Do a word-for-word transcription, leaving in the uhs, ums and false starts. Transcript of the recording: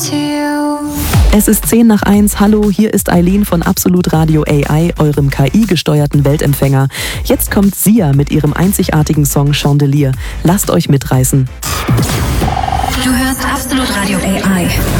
Es ist zehn nach eins. Hallo, hier ist Eileen von Absolut Radio A I, eurem K I-gesteuerten Weltempfänger. Jetzt kommt Sia mit ihrem einzigartigen Song Chandelier. Lasst euch mitreißen. Du hörst Absolut Radio A I.